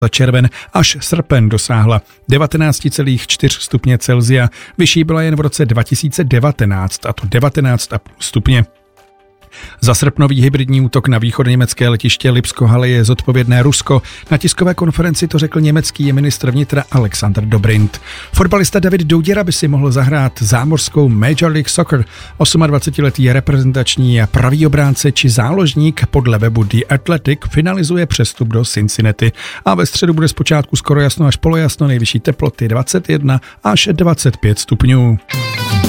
za červen až srpen dosáhla 19,4 stupně Celsia. Vyšší byla jen v roce 2019, a to 19,5 stupně. Za srpnový hybridní útok na východněmecké letiště Lipsko-Halle je zodpovědné Rusko. Na tiskové konferenci to řekl německý ministr vnitra Alexander Dobrindt. Fotbalista David Douděra by si mohl zahrát zámořskou Major League Soccer. 28letý reprezentační pravý obránce či záložník podle webu The Athletic finalizuje přestup do Cincinnati. A ve středu bude zpočátku skoro jasno až polojasno, nejvyšší teploty 21 až 25 stupňů.